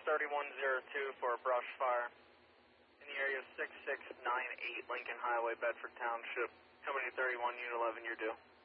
3102 for a brush fire in the area of 6698 Lincoln Highway, Bedford Township. Company 31, Unit 11, you're due.